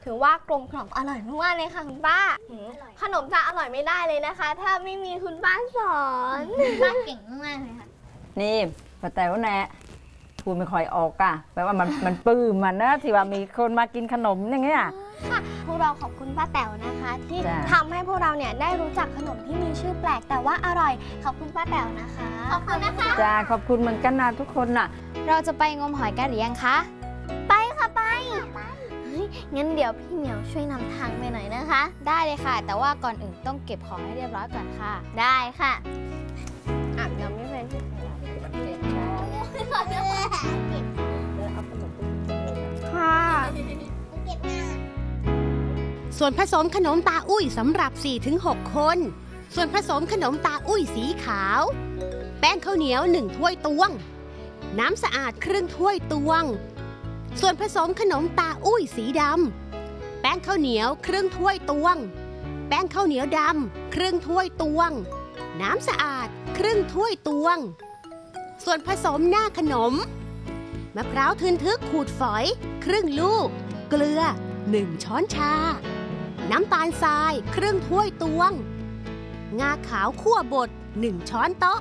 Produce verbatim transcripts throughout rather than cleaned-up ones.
ถือว่ากลมกล่อมอร่อยมากๆเลยค่ะคุณป้าขนมจะอร่อยไม่ได้เลยนะคะถ้าไม่มีคุณป้าสอนป้าเก่งมากเลยค่ะนี่ป้าแต๋วแน่พูดไม่ค่อยออกอะแปลว่ามันมันปลื้มมันนะที่ว่ามีคนมากินขนมอย่างเงี้ยค่ะพวกเราขอบคุณป้าแต๋วนะคะที่ทำให้พวกเราเนี่ยได้รู้จักขนมที่มีชื่อแปลกแต่ว่าอร่อยขอบคุณป้าแต๋วนะคะขอบคุณนะคะจ้าขอบคุณเหมือนกันนะทุกคนน่ะเราจะไปงมหอยกันหรือยังคะไปค่ะไปงั้นเดี๋ยวพี่เหมียวช่วยนำทางไปหน่อยนะคะได้เลยค่ะแต่ว่าก่อนอื่นต้องเก็บของให้เรียบร้อยก่อนค่ะได้ค่ะอาบน้ำไม่เป็นค่ะส่วนผสมขนมตาอุ้ยสำหรับ สี่ถึงหก คนส่วนผสมขนมตาอุ้ยสีขาวแป้งข้าวเหนียวหนึ่งถ้วยตวงน้ำสะอาดครึ่งถ้วยตวงส่วนผสมขนมตาอุ้ยสีดำแป้งข้าวเหนียวครึ่งถ้วยตวงแป้งข้าวเหนียวดำครึ่งถ้วยตวงน้ำสะอาดครึ่งถ้วยตวงส่วนผสมหน้าขนมมะพร้าวทึนทึกขูดฝอยครึ่งลูกเกลือหนึ่งช้อนชาน้ำตาลทรายครึ่งถ้วยตวงงาขาวคั่วบดหนึ่งช้อนโต๊ะ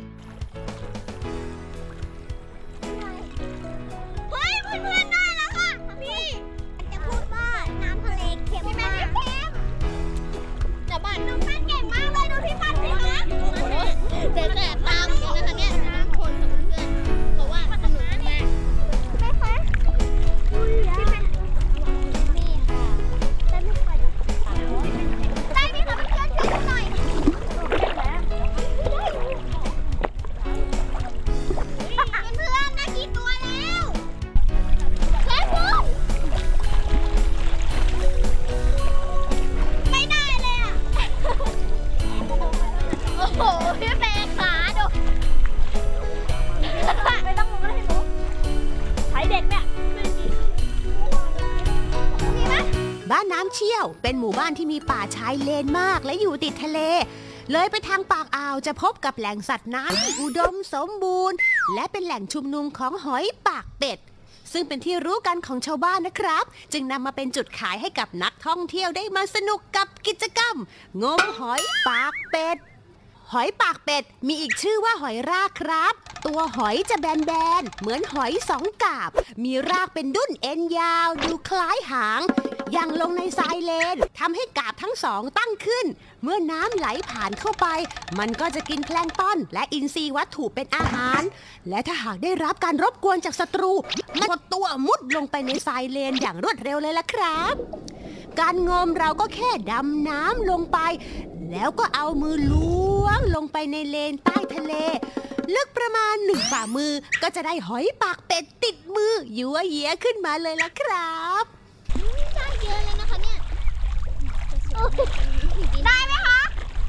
เฮ้ยเพื่อนๆได้แล้วค่ะพี่จะพูดว่าน้ำทะเลเค็มมากเค็มแต่บ้านน้องปั้นเก่งมากเลยดูพี่ปั้นสิคะเจ๊แต่ตามจริงนะคะเนี่ยน้ำคนกับเพื่อนเพราะว่าสนุกมากไหมคะพี่ปั้นนี่ค่ะได้ไม่ค่อยได้ไหมคะเพื่อนๆช่วยหน่อยเพื่อนๆได้กี่ตัวแล้วเฮ้ยปุ๊บไม่ได้เลยอ่ะโอ้โหพี่เบย์ขาดูไม่ต้องมาให้รู้ใช้เด็กเนี่ยมีไหมบ้านน้ำเชี่ยวเป็นหมู่บ้านที่มีป่าชายเลนมากและอยู่ติดทะเลเลยไปทางปากอ่าวจะพบกับแหล่งสัตว์น้ำที่อุดมสมบูรณ์และเป็นแหล่งชุมนุมของหอยปากเป็ดซึ่งเป็นที่รู้กันของชาวบ้านนะครับจึงนำมาเป็นจุดขายให้กับนักท่องเที่ยวได้มาสนุกกับกิจกรรมงมหอยปากเป็ดหอยปากเป็ดมีอีกชื่อว่าหอยรากครับตัวหอยจะแบนๆเหมือนหอยสองกาบมีรากเป็นดุ้นเอ็นยาวดูคล้ายหางย่างลงในทรายเลนทำให้กาบทั้งสองตั้งขึ้นเมื่อน้ำไหลผ่านเข้าไปมันก็จะกินแพลงก์ต้นและอินทรีย์วัตถุเป็นอาหารและถ้าหากได้รับการรบกวนจากศัตรูมันกดตัวมุดลงไปในทรายเลนอย่างรวดเร็วเลยล่ะครับการงมเราก็แค่ดำน้ำลงไปแล้วก็เอามือล้วงลงไปในเลนใต้ทะเลลึกประมาณหนึ่งฝ่ามือก็จะได้หอยปากเป็ดติดมือยั่วเยี้ยขึ้นมาเลยล่ะครับได้เยอะเลยนะคะเนี่ยได้ไหมคะ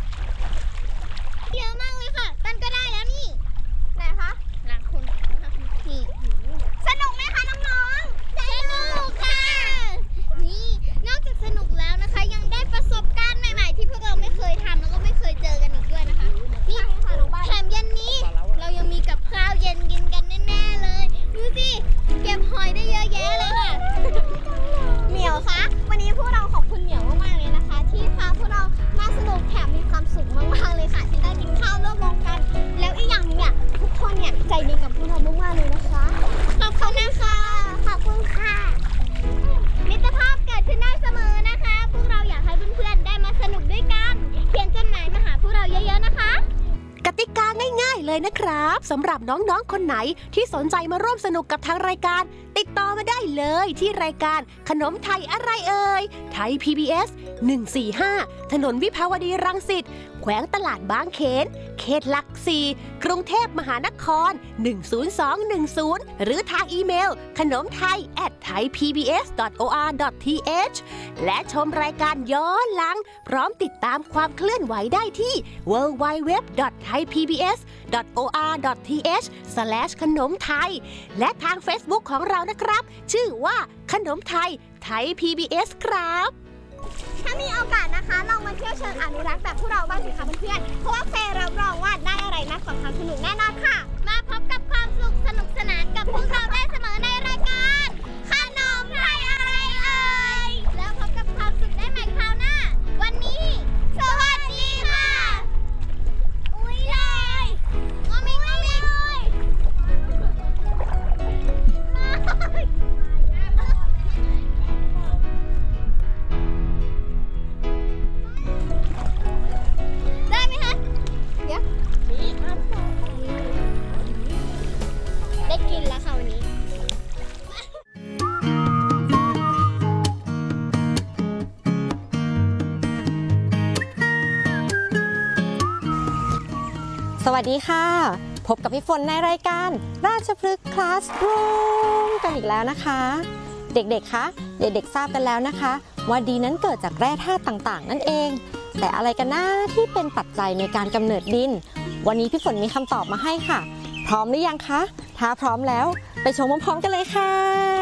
เยอะมากเลยค่ะตันก็ได้แล้วนี่ไหนคะหลังคุณนี่สนุกไหมคะน้องๆสนุกค่ะนี่นอกจากสนุกแล้วนะคะยังได้ประสบการณ์ใหม่ๆที่พวกเราไม่เคยทำแล้วก็ไม่เคยเจอกันอีกด้วยนะคะนี่แถมเย็นนี้เรายังมีกับข้าวเย็นกินกันแน่ๆเลยดูสิเก็บหอยได้เยอะแยะเลยค่ะเหมียวคะวันนี้พวกเราขอบคุณเหมียวมากๆเลยนะคะที่พาพวกเรามาสนุกแถมมีความสุขมากๆเลยค่ะที่ได้กินข้าวร่วมวงกันแล้วอีกอย่างเนี่ยทุกคนเนี่ยใจดีกับพวกเรามากๆเลยนะคะขอบคุณนะคะขอบคุณค่ะมิตรภาพเกิดขึ้นได้เสมอนะคะพวกเราอยากให้เพื่อนๆได้มาสนุกด้วยกันเขียนจดหมายมาหาพวกเราเยอะๆนะคะกติกาง่ายๆเลยนะครับสำหรับน้องๆคนไหนที่สนใจมาร่วมสนุกกับทางรายการติดต่อมาได้เลยที่รายการขนมไทยอะไรเอ่ยไทย พี บี เอส หนึ่งสี่ห้าถนนวิภาวดีรังสิตแขวงตลาดบางเขนเขตหลักสี่กรุงเทพมหานครหนึ่งศูนย์สองหนึ่งศูนย์หรือทางอีเมลขนมไทย แอท ไทยพีบีเอส ดอท โอ อาร์ ดอท ที เอช และชมรายการย้อนหลังพร้อมติดตามความเคลื่อนไหวได้ที่ ดับเบิลยู ดับเบิลยู ดับเบิลยู ดอท ไทยพีบีเอส ดอท โอ อาร์ ดอท ที เอช สแลช ขนมไทยและทาง Facebook ของเรานะครับชื่อว่าขนมไทยไทย พี บี เอส ครับถ้ามีโอกาสนะคะลองมาเที่ยวเชิงอนุรักษ์แบบพวกเราบ้างสิคะเพื่อนๆเพราะว่าเฟย์รับรองว่าได้อะไรมากกว่าความสนุกแน่นอนค่ะมาพบกับความสุขสนุกสนานกับพวกเราได้เสมอในรายการขนมไทยอะไรเอ่ยแล้ววัสดีค่ะพบกับพี่ฝนในรายการราชพฤกษ์คลาสรูมกันอีกแล้วนะคะเด็กๆคะเด็กๆทราบกันแล้วนะคะว่าดินนั้นเกิดจากแร่ธาตุต่างๆนั่นเองแต่อะไรกันนะที่เป็นปัจจัยในการกำเนิดดินวันนี้พี่ฝนมีคำตอบมาให้ค่ะพร้อมหรือยังคะถ้าพร้อมแล้วไปชมพร้อมๆกันเลยค่ะ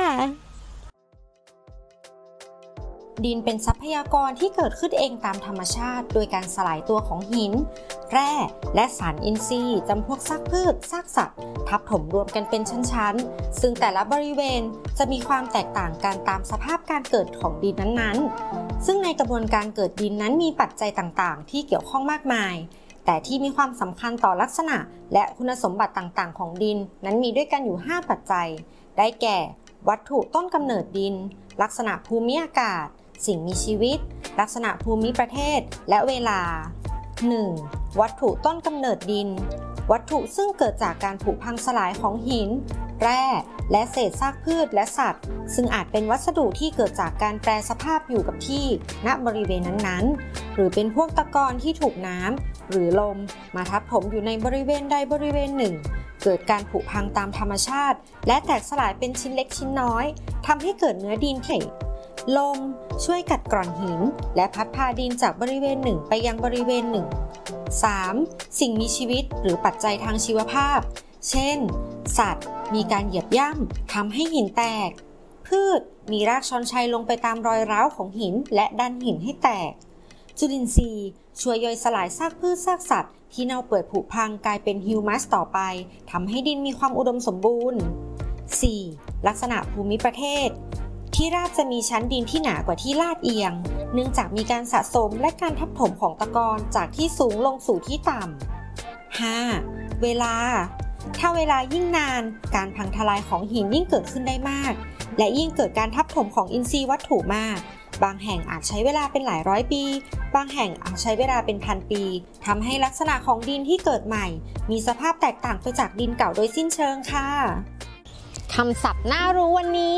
ดินเป็นทรัพยากรที่เกิดขึ้นเองตามธรรมชาติโดยการสลายตัวของหินแร่และสารอินทรีย์จำพวกซากพืชซากสัตว์ทับถมรวมกันเป็นชั้นๆซึ่งแต่ละบริเวณจะมีความแตกต่างกันตามสภาพการเกิดของดินนั้นๆซึ่งในกระบวนการเกิดดินนั้นมีปัจจัยต่างๆที่เกี่ยวข้องมากมายแต่ที่มีความสำคัญต่อลักษณะและคุณสมบัติต่างๆของดินนั้นมีด้วยกันอยู่ห้าปัจจัยได้แก่วัตถุต้นกำเนิดดินลักษณะภูมิอากาศสิ่งมีชีวิตลักษณะภูมิประเทศและเวลา หนึ่ง. วัตถุต้นกำเนิดดินวัตถุซึ่งเกิดจากการผุพังสลายของหินแร่และเศษซากพืชและสัตว์ซึ่งอาจเป็นวัสดุที่เกิดจากการแปรสภาพอยู่กับที่ณบริเวณนั้นๆหรือเป็นพวกตะกอนที่ถูกน้ำหรือลมมาทับถมอยู่ในบริเวณใดบริเวณหนึ่งเกิดการผุพังตามธรรมชาติและแตกสลายเป็นชิ้นเล็กชิ้นน้อยทำให้เกิดเนื้อดินที่ลมช่วยกัดกร่อนหินและพัดพาดินจากบริเวณหนึ่งไปยังบริเวณหนึ่ง สาม. สิ่งมีชีวิตหรือปัจจัยทางชีวภาพเช่นสัตว์มีการเหยียบย่ำทำให้หินแตกพืชมีรากช้อนชัยลงไปตามรอยร้าวของหินและดันหินให้แตกจุลินทรีย์ช่วยย่อยสลายซากพืชซากสัตว์ที่เน่าเปื่อยผุพังกลายเป็นฮิวมัสต่อไปทำให้ดินมีความอุดมสมบูรณ์ สี่. ลักษณะภูมิประเทศที่ราบจะมีชั้นดินที่หนากว่าที่ลาดเอียงเนื่องจากมีการสะสมและการทับถมของตะกอนจากที่สูงลงสู่ที่ต่ำ ห้า. เวลาถ้าเวลายิ่งนานการพังทลายของหินยิ่งเกิดขึ้นได้มากและยิ่งเกิดการทับถมของอินทรีย์วัตถุมากบางแห่งอาจใช้เวลาเป็นหลายร้อยปีบางแห่งอาจใช้เวลาเป็นพันปีทำให้ลักษณะของดินที่เกิดใหม่มีสภาพแตกต่างไปจากดินเก่าโดยสิ้นเชิงค่ะคำศัพท์น่ารู้วันนี้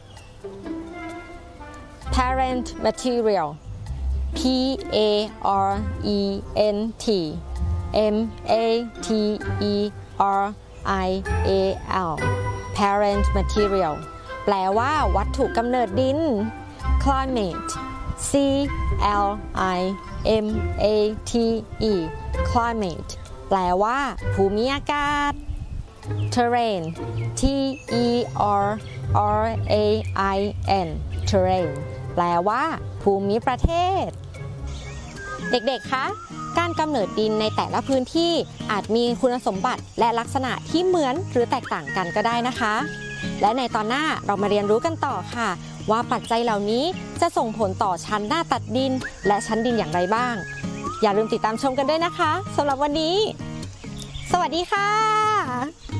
parent material P A R E N T M A T E R I A L parent material แปลว่าวัตถุกำเนิดดิน climate C L I M A T E climate แปลว่าภูมิอากาศ terrain T E R R A I N terrain แปลว่าภูมิประเทศเด็กๆคะการกำเนิดดินในแต่ละพื้นที่อาจมีคุณสมบัติและลักษณะที่เหมือนหรือแตกต่างกันก็ได้นะคะและในตอนหน้าเรามาเรียนรู้กันต่อค่ะว่าปัจจัยเหล่านี้จะส่งผลต่อชั้นหน้าตัดดินและชั้นดินอย่างไรบ้างอย่าลืมติดตามชมกันด้วยนะคะสำหรับวันนี้สวัสดีค่ะ